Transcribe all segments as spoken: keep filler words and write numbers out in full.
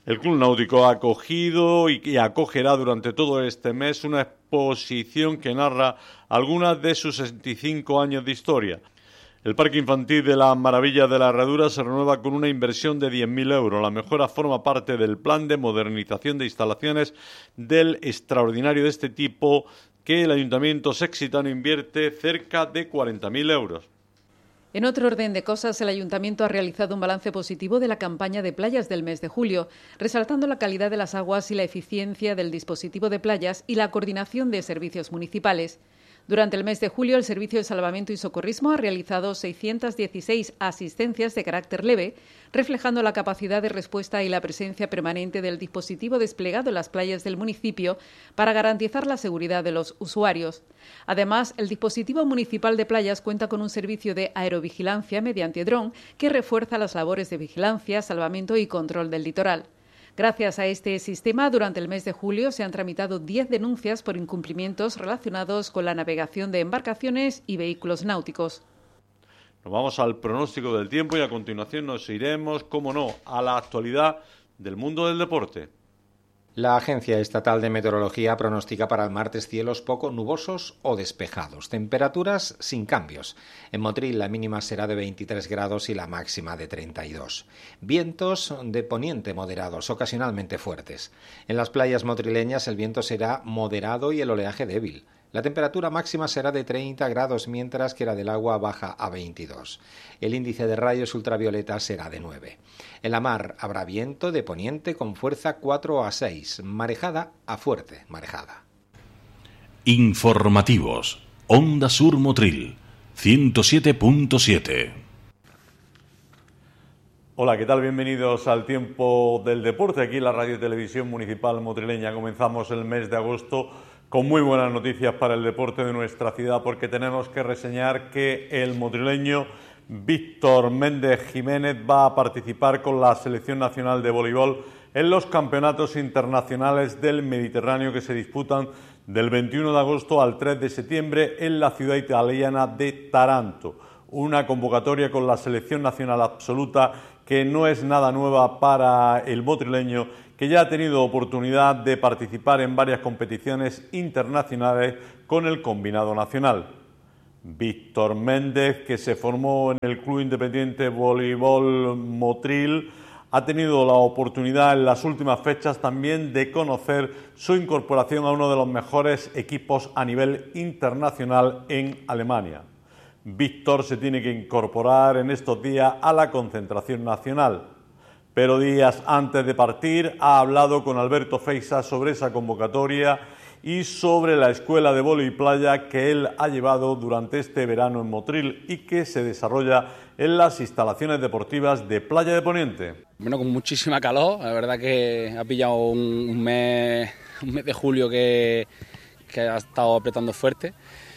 El Club Náutico ha acogido y acogerá durante todo este mes una exposición que narra algunas de sus sesenta y cinco años de historia. El Parque Infantil de las Maravillas de la Herradura se renueva con una inversión de diez mil euros. La mejora forma parte del plan de modernización de instalaciones del extraordinario de este tipo que el Ayuntamiento sextano invierte cerca de cuarenta mil euros. En otro orden de cosas, el Ayuntamiento ha realizado un balance positivo de la campaña de playas del mes de julio, resaltando la calidad de las aguas y la eficiencia del dispositivo de playas y la coordinación de servicios municipales. Durante el mes de julio, el Servicio de Salvamento y Socorrismo ha realizado seiscientas dieciséis asistencias de carácter leve, reflejando la capacidad de respuesta y la presencia permanente del dispositivo desplegado en las playas del municipio para garantizar la seguridad de los usuarios. Además, el dispositivo municipal de playas cuenta con un servicio de aerovigilancia mediante dron que refuerza las labores de vigilancia, salvamento y control del litoral. Gracias a este sistema, durante el mes de julio se han tramitado diez denuncias por incumplimientos relacionados con la navegación de embarcaciones y vehículos náuticos. Nos vamos al pronóstico del tiempo y a continuación nos iremos, como no, a la actualidad del mundo del deporte. La Agencia Estatal de Meteorología pronostica para el martes cielos poco nubosos o despejados, temperaturas sin cambios. En Motril la mínima será de veintitrés grados y la máxima de treinta y dos. Vientos de poniente moderados, ocasionalmente fuertes. En las playas motrileñas el viento será moderado y el oleaje débil. La temperatura máxima será de treinta grados, mientras que la del agua baja a veintidós. El índice de rayos ultravioleta será de nueve. En la mar habrá viento de poniente con fuerza cuatro a seis, marejada a fuerte marejada. Informativos. Onda Sur Motril, ciento siete punto siete. Hola, ¿qué tal? Bienvenidos al Tiempo del Deporte, aquí en la Radio y Televisión Municipal Motrileña. Comenzamos el mes de agosto con muy buenas noticias para el deporte de nuestra ciudad, porque tenemos que reseñar que el motrileño Víctor Méndez Jiménez va a participar con la Selección Nacional de Voleibol en los campeonatos internacionales del Mediterráneo que se disputan del veintiuno de agosto al tres de septiembre en la ciudad italiana de Taranto. Una convocatoria con la selección nacional absoluta que no es nada nueva para el motrileño, que ya ha tenido oportunidad de participar en varias competiciones internacionales con el combinado nacional. Víctor Méndez, que se formó en el Club Independiente Voleibol Motril, ha tenido la oportunidad en las últimas fechas también de conocer su incorporación a uno de los mejores equipos a nivel internacional en Alemania. Víctor se tiene que incorporar en estos días a la concentración nacional, pero días antes de partir ha hablado con Alberto Feixa sobre esa convocatoria y sobre la escuela de vóley playa que él ha llevado durante este verano en Motril y que se desarrolla en las instalaciones deportivas de Playa de Poniente. Bueno, con muchísima calor, la verdad que ha pillado un, un, mes, un mes de julio que, que ha estado apretando fuerte,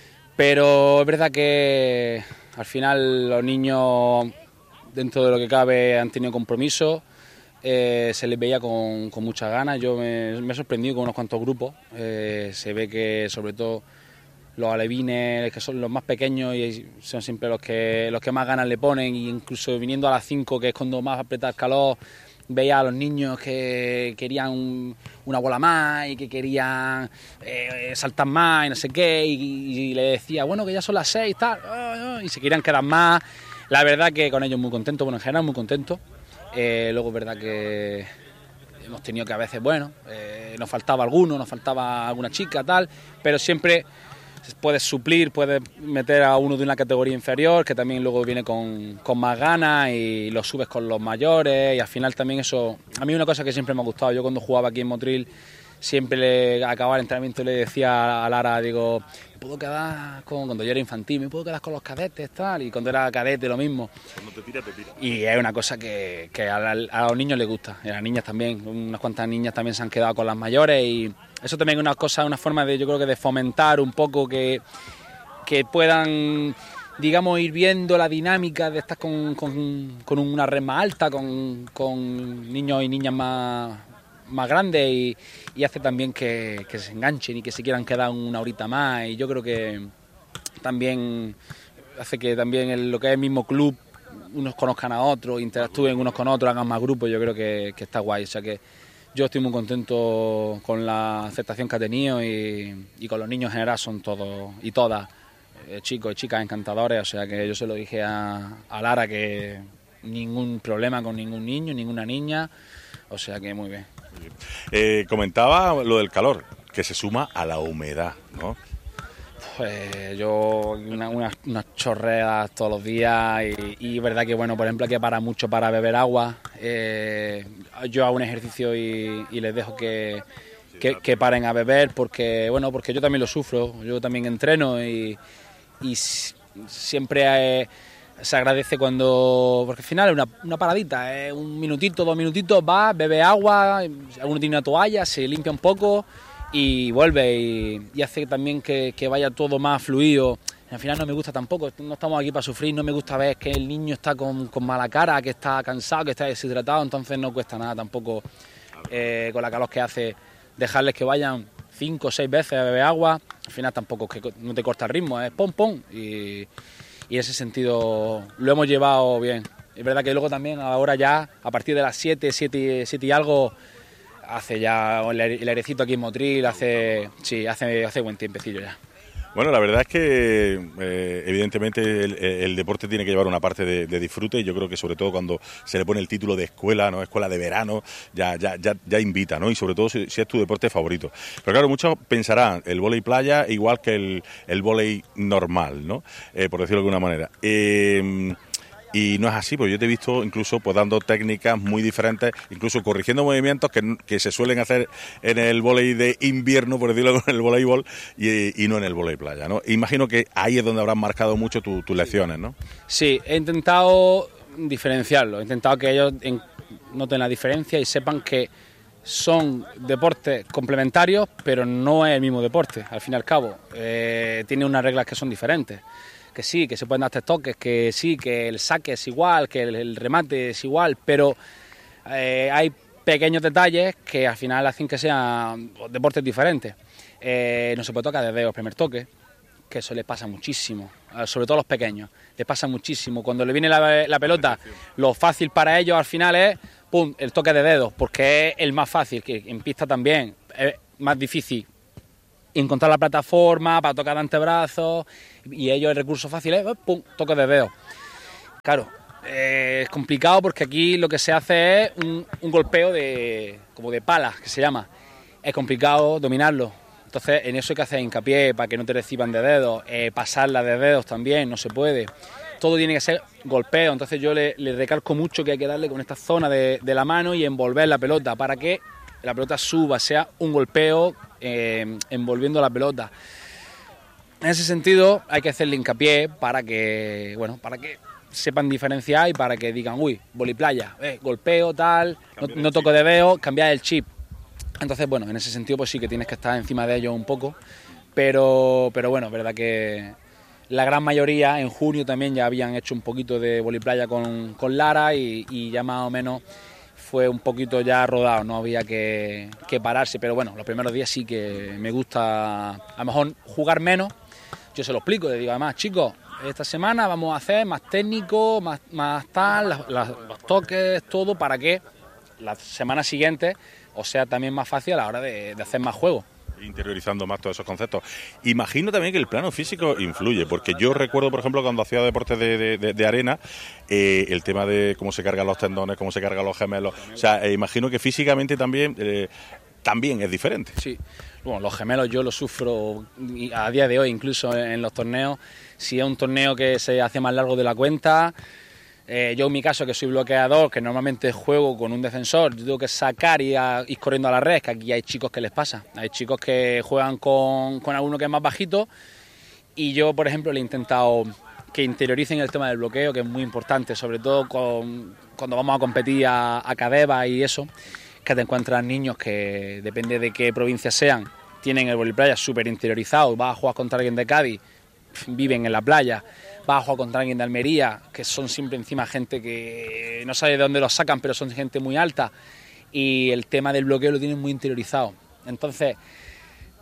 pero es verdad que al final los niños, dentro de lo que cabe, han tenido compromiso. Eh, se les veía con, con muchas ganas. Yo me, me he sorprendido con unos cuantos grupos. Eh, se ve que sobre todo los alevines, que son los más pequeños y son siempre los que los que más ganas le ponen, y incluso viniendo a las cinco, que es cuando más aprieta el calor, veía a los niños que querían un, una bola más y que querían eh, saltar más y no sé qué, y, y le decía, bueno, que ya son las seis, tal, y se querían quedar más. La verdad que con ellos muy contento, bueno, en general muy contento. Eh, luego es verdad que hemos tenido que a veces, bueno, eh, nos faltaba alguno, nos faltaba alguna chica, tal, pero siempre puedes suplir, puedes meter a uno de una categoría inferior, que también luego viene con, con más ganas, y lo subes con los mayores, y al final también eso, a mí una cosa que siempre me ha gustado, yo cuando jugaba aquí en Motril, siempre le acababa el entrenamiento y le decía a Lara, digo, me puedo quedar con, cuando yo era infantil, me puedo quedar con los cadetes, tal, y cuando era cadete lo mismo. Cuando te tira, te tira. Y es una cosa que, que a, a los niños les gusta, y a las niñas también, unas cuantas niñas también se han quedado con las mayores, y eso también es una cosa, una forma de, yo creo que de fomentar un poco que, que puedan, digamos, ir viendo la dinámica de estar con, con, con una red más alta, con, con niños y niñas más, más grandes, y, y hace también que, que se enganchen y que se quieran quedar una horita más, y yo creo que también hace que también el, lo que es el mismo club unos conozcan a otros, interactúen unos con otros, hagan más grupos, yo creo que, que está guay. O sea que yo estoy muy contento con la aceptación que ha tenido y, y con los niños en general son todos y todas eh, chicos y chicas encantadores. O sea que yo se lo dije a, a Lara que ningún problema con ningún niño, ninguna niña. O sea que muy bien. Muy bien. Eh, comentaba lo del calor, que se suma a la humedad, ¿no? Pues yo una, unas, unas chorreas todos los días y, y verdad que bueno, por ejemplo hay que parar mucho para beber agua. Eh, yo hago un ejercicio y, y les dejo que, que, que paren a beber porque bueno, porque yo también lo sufro, yo también entreno y, y siempre eh, se agradece cuando, porque al final es una, una paradita, eh, un minutito, dos minutitos, va, bebe agua, alguno tiene una toalla, se limpia un poco y vuelve y, y hace también que, que vaya todo más fluido. Al final no me gusta tampoco, no estamos aquí para sufrir, no me gusta ver que el niño está con, con mala cara, que está cansado, que está deshidratado, entonces no cuesta nada tampoco eh, con la calor que hace dejarles que vayan cinco o seis veces a beber agua. Al final tampoco es que no te corta el ritmo, es pom pom y, y en ese sentido lo hemos llevado bien. Es verdad que luego también ahora ya a partir de las siete, siete, siete y algo hace ya el airecito aquí en Motril, hace sí, hace, hace buen tiempecillo ya. Bueno, la verdad es que eh, evidentemente el, el deporte tiene que llevar una parte de, de disfrute y yo creo que sobre todo cuando se le pone el título de escuela, no escuela de verano, ya ya ya, ya invita, ¿no? Y sobre todo si, si es tu deporte favorito. Pero claro, muchos pensarán el vóley playa igual que el, el vóley normal, ¿no? Eh, por decirlo de alguna manera. Eh, Y no es así, porque yo te he visto incluso pues dando técnicas muy diferentes, incluso corrigiendo movimientos que, que se suelen hacer en el vóley de invierno, por decirlo con el voleibol, y, y no en el vóley playa, ¿no? Imagino que ahí es donde habrán marcado mucho tus tu lecciones, ¿no? Sí, he intentado diferenciarlo, he intentado que ellos en, noten la diferencia y sepan que son deportes complementarios, pero no es el mismo deporte, al fin y al cabo. Eh, tiene unas reglas que son diferentes. Que sí, que se pueden dar tres toques, que sí, que el saque es igual, que el, el remate es igual, pero eh, hay pequeños detalles que al final hacen que sean deportes diferentes. Eh, no se puede tocar de dedo el primer toque, que eso les pasa muchísimo, sobre todo a los pequeños, les pasa muchísimo. Cuando le viene la, la pelota, lo fácil para ellos al final es pum, el toque de dedos, porque es el más fácil, que en pista también es más difícil encontrar la plataforma para tocar antebrazos y ellos el recurso fácil es pum, toque de dedo. Claro, eh, es complicado porque aquí lo que se hace es un, un golpeo de como de pala, que se llama. Es complicado dominarlo. Entonces en eso hay que hacer hincapié para que no te reciban de dedos, eh, pasarla de dedos también, no se puede. Todo tiene que ser golpeo, entonces yo le, le recalco mucho que hay que darle con esta zona de, de la mano y envolver la pelota para que la pelota suba, sea un golpeo eh, envolviendo la pelota. En ese sentido hay que hacerle hincapié para que, bueno, para que sepan diferenciar y para que digan, uy, voliplaya, eh, golpeo, tal, no, no toco de dedo, cambiar el chip. Entonces, bueno, en ese sentido pues sí que tienes que estar encima de ellos un poco, pero, pero bueno, es verdad que la gran mayoría en junio también ya habían hecho un poquito de voliplaya con, con Lara y, y ya más o menos fue un poquito ya rodado, no había que, que pararse, pero bueno, los primeros días sí que me gusta a lo mejor jugar menos. Yo se lo explico, le digo además, chicos, esta semana vamos a hacer más técnico, más, más tal, las, las, los toques, todo, para que la semana siguiente os sea también más fácil a la hora de, de hacer más juegos. Interiorizando más todos esos conceptos. Imagino también que el plano físico influye, porque yo recuerdo, por ejemplo, cuando hacía deportes de, de, de, de arena, eh, el tema de cómo se cargan los tendones, cómo se cargan los gemelos, o sea, eh, imagino que físicamente también eh, también es diferente. Sí, bueno, los gemelos yo los sufro a día de hoy, incluso en los torneos. Si es un torneo que se hace más largo de la cuenta, eh, yo en mi caso que soy bloqueador, que normalmente juego con un defensor, yo tengo que sacar y a, ir corriendo a la red, que aquí hay chicos que les pasa. Hay chicos que juegan con, con alguno que es más bajito y yo, por ejemplo, le he intentado que interioricen el tema del bloqueo, que es muy importante, sobre todo con, cuando vamos a competir a, a Cadeva y eso, que te encuentras niños que, depende de qué provincia sean, tienen el voliplaya súper interiorizado. Vas a jugar contra alguien de Cádiz, viven en la playa. Vas a jugar contra alguien de Almería, que son siempre encima gente que no sabe de dónde los sacan, pero son gente muy alta. Y el tema del bloqueo lo tienen muy interiorizado. Entonces,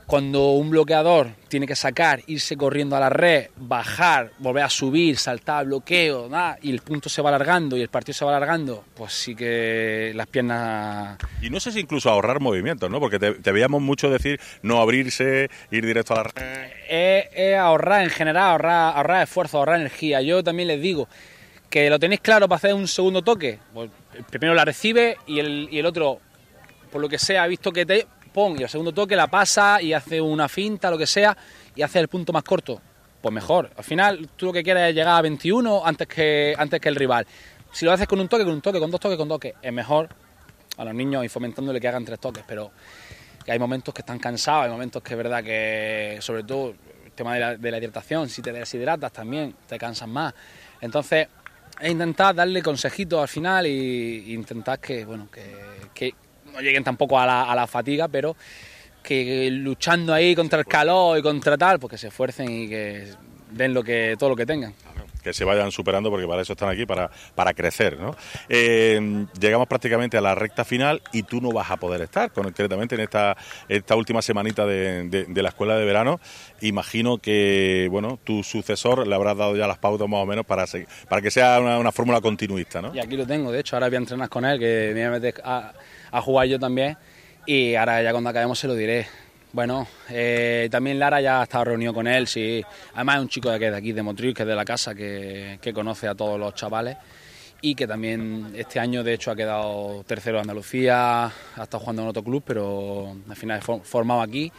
cuando un bloqueador tiene que sacar, irse corriendo a la red, bajar, volver a subir, saltar, bloqueo, nada, y el punto se va alargando y el partido se va alargando, pues sí que las piernas... Y no sé si incluso ahorrar movimientos, ¿no? Porque te, te veíamos mucho decir no abrirse, ir directo a la red. Es, es ahorrar en general, ahorrar, ahorrar esfuerzo, ahorrar energía. Yo también les digo que lo tenéis claro para hacer un segundo toque. Pues el primero la recibe y el, y el otro, por lo que sea, ha visto que te... pon, y el segundo toque la pasa y hace una finta, lo que sea, y hace el punto más corto, pues mejor. Al final tú lo que quieres es llegar a veintiuno antes que antes que el rival. Si lo haces con un toque, con un toque, con dos toques, con dos toques, es mejor a los niños y fomentándole que hagan tres toques, pero que hay momentos que están cansados, hay momentos que es verdad que, sobre todo el tema de la, de la hidratación, si te deshidratas también te cansas más. Entonces es intentar darle consejitos al final y, y intentar que, bueno, que, que no lleguen tampoco a la, a la fatiga, pero que luchando ahí contra el calor y contra tal, pues que se esfuercen y que den lo que, todo lo que tengan. Que se vayan superando, porque para eso están aquí, para, para crecer, ¿no? Eh, llegamos prácticamente a la recta final y tú no vas a poder estar, concretamente en esta, esta última semanita de, de, de la escuela de verano. Imagino que, bueno, tu sucesor le habrás dado ya las pautas más o menos para, seguir, para que sea una, una fórmula continuista, ¿no? Y aquí lo tengo, de hecho, ahora voy a entrenar con él, que me voy a meter a, a jugar yo también, y ahora ya cuando acabemos se lo diré. Bueno, eh, también Lara ya ha estado reunido con él, sí. Además es un chico de, aquí, de aquí, de Motril, que es de la casa, que, que conoce a todos los chavales y que también este año de hecho ha quedado tercero de Andalucía, ha estado jugando en otro club, pero al final es formado aquí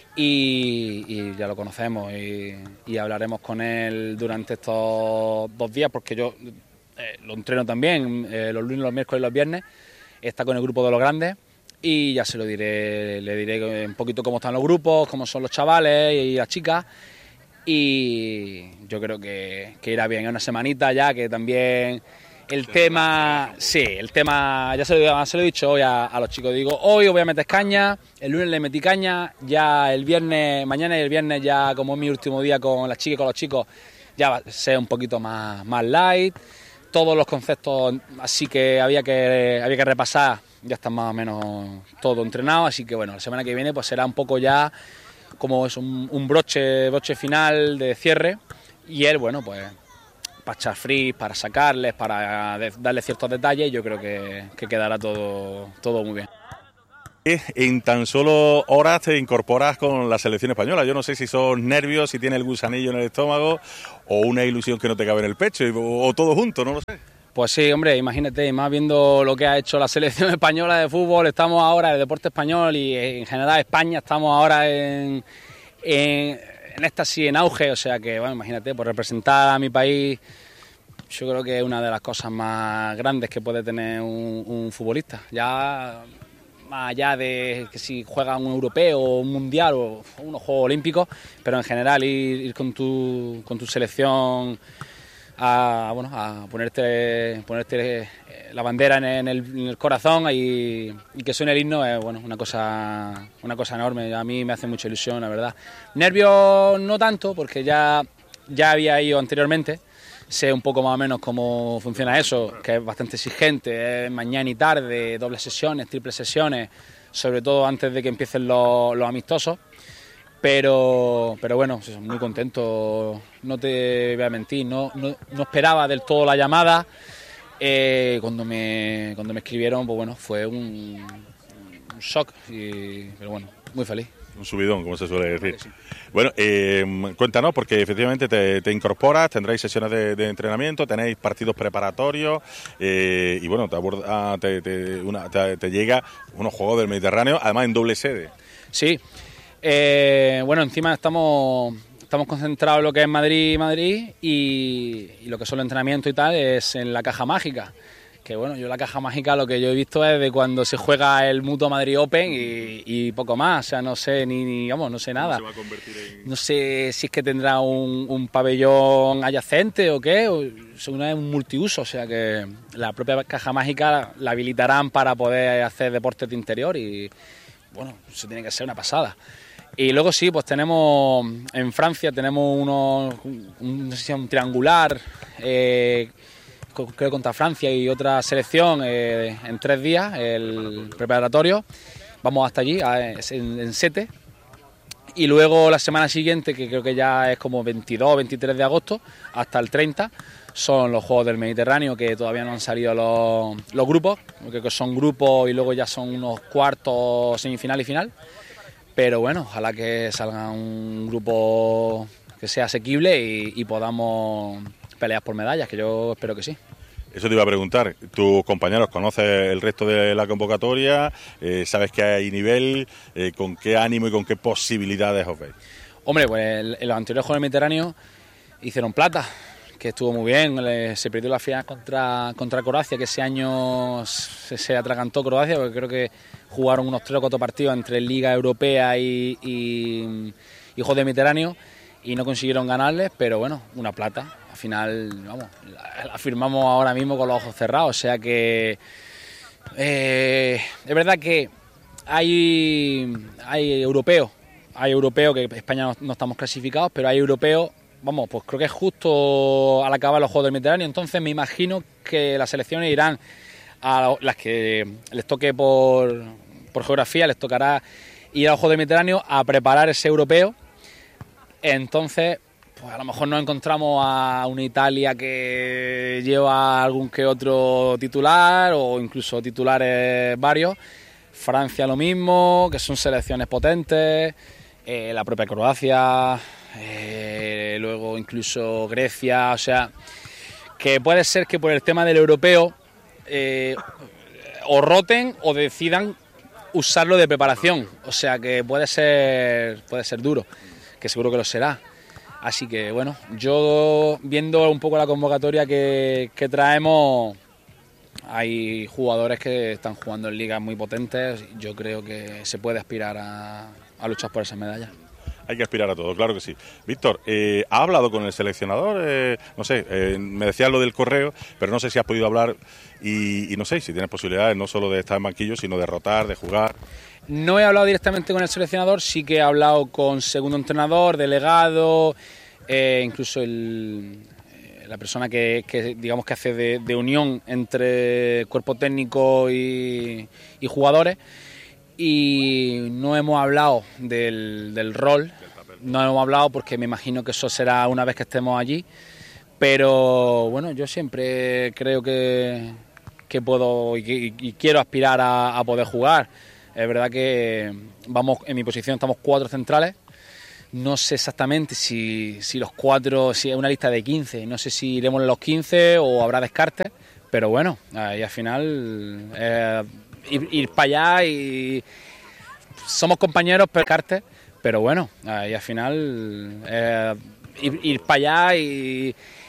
y, y ya lo conocemos y, y hablaremos con él durante estos dos días, porque yo eh, lo entreno también eh, los lunes, los miércoles y los viernes, está con el grupo de los grandes. Y ya se lo diré, le diré un poquito cómo están los grupos, cómo son los chavales y las chicas. Y yo creo que, que irá bien. Es una semanita ya que también el tema... Sí, el tema... Ya se lo, se lo he dicho hoy a, a los chicos. Digo, hoy os voy a meter caña, el lunes le metí caña, ya el viernes, mañana y el viernes ya como es mi último día con las chicas y con los chicos, ya va a ser un poquito más, más light. Todos los conceptos así que había que, había que repasar ya está más o menos todo entrenado, así que bueno, la semana que viene pues será un poco ya como es un, un broche, broche final de cierre y él, bueno, pues para echar free, para sacarles, para darle ciertos detalles, yo creo que, que quedará todo, todo muy bien. En tan solo horas te incorporas con la selección española. Yo no sé si son nervios, si tienes el gusanillo en el estómago o una ilusión que no te cabe en el pecho o, o todo junto, no lo sé. Pues sí, hombre, imagínate, más viendo lo que ha hecho la selección española de fútbol, estamos ahora en el deporte español y en general España estamos ahora en, en, en éxtasis, en auge, o sea que, bueno, imagínate, por representar a mi país, yo creo que es una de las cosas más grandes que puede tener un, un futbolista, ya más allá de que si juega un europeo o un mundial o unos Juegos Olímpicos, pero en general ir, ir con tu, con tu selección a bueno a ponerte ponerte la bandera en el, en el corazón y, y que suene el himno es bueno una cosa una cosa enorme. A mí me hace mucha ilusión, la verdad. Nervios no tanto, porque ya ya había ido anteriormente, sé un poco más o menos cómo funciona eso, que es bastante exigente, es mañana y tarde, dobles sesiones, triples sesiones, sobre todo antes de que empiecen los, los amistosos. Pero, pero bueno, muy contento, no te voy a mentir, no, no, no esperaba del todo la llamada. Eh, cuando, me, cuando me escribieron, pues bueno, fue un, un shock, y, pero bueno, muy feliz. Un subidón, como se suele decir. Sí. Bueno, eh, cuéntanos, porque efectivamente te, te incorporas, tendréis sesiones de, de entrenamiento, tenéis partidos preparatorios eh, y bueno, te, aborda, te, te, una, te, te llega unos Juegos del Mediterráneo, además en doble sede. Sí. Eh, bueno, encima estamos, estamos concentrados en lo que es Madrid, Madrid y, y lo que son los entrenamientos y tal es en la Caja Mágica. Que bueno, yo la Caja Mágica lo que yo he visto es de cuando se juega el Mutua Madrid Open y, y poco más, o sea, no sé ni, ni vamos, no sé nada. ¿Cómo se va a convertir en... No sé si es que tendrá un, un pabellón adyacente o qué, o, según es un multiuso, o sea que la propia Caja Mágica la habilitarán para poder hacer deportes de interior y bueno, eso tiene que ser una pasada. Y luego sí, pues tenemos en Francia tenemos unos, un, no sé si es un triangular, eh, creo contra Francia y otra selección eh, en tres días, el preparatorio. Vamos hasta allí, a, en, en Sete, Y luego la semana siguiente, que creo que ya es como veintidós, veintitrés de agosto, hasta el treinta, son los Juegos del Mediterráneo, que todavía no han salido los, los grupos, que son grupos y luego ya son unos cuartos, semifinal y final. Pero bueno, ojalá que salga un grupo que sea asequible y, y podamos pelear por medallas, que yo espero que sí. Eso te iba a preguntar, tus compañeros, ¿conoces el resto de la convocatoria? Eh, ¿Sabes que hay nivel? Eh, ¿Con qué ánimo y con qué posibilidades os veis? Hombre, pues en los anteriores Juegos del Mediterráneo hicieron plata, que estuvo muy bien. Se perdió la final contra, contra Croacia, que ese año se, se atragantó Croacia, porque creo que jugaron unos tres o cuatro partidos entre Liga Europea y, y, y Juegos del Mediterráneo y no consiguieron ganarles, pero bueno, una plata. Al final, vamos, la, la firmamos ahora mismo con los ojos cerrados, o sea que eh, es verdad que hay, hay europeos, hay europeos que España no, no estamos clasificados, pero hay europeos, vamos, pues creo que es justo al acabar los Juegos del Mediterráneo, entonces me imagino que las selecciones irán a las que les toque por, por geografía, les tocará ir a los Juegos del Mediterráneo a preparar ese europeo. Entonces, pues a lo mejor nos encontramos a una Italia que lleva algún que otro titular o incluso titulares varios. Francia lo mismo, que son selecciones potentes. Eh, la propia Croacia, eh, luego incluso Grecia. O sea, que puede ser que por el tema del europeo eh, o roten o decidan usarlo de preparación. O sea, que puede ser, puede ser duro, que seguro que lo será. Así que bueno, yo viendo un poco la convocatoria que, que traemos, hay jugadores que están jugando en ligas muy potentes. Yo creo que se puede aspirar a, a luchar por esas medallas. Hay que aspirar a todo, claro que sí. Víctor, eh, ¿ha hablado con el seleccionador? Eh, no sé, eh, me decías lo del correo, pero no sé si has podido hablar y, y no sé, si tienes posibilidades no solo de estar en banquillo, sino de rotar, de jugar. No he hablado directamente con el seleccionador, sí que he hablado con segundo entrenador, delegado, eh, incluso el, eh, la persona que, que digamos que hace de, de unión entre cuerpo técnico y, y jugadores, y no hemos hablado del, del rol, no hemos hablado porque me imagino que eso será una vez que estemos allí, pero bueno, yo siempre creo que, que puedo y, y quiero aspirar a, a poder jugar. Es verdad que vamos, en mi posición estamos cuatro centrales. No sé exactamente si, si los cuatro, si es una lista de quince, no sé si iremos en los quince o habrá descartes, pero bueno, y al final eh, ir, ir para allá y somos compañeros, pero descartes, pero bueno, y al final eh, ir, ir para allá y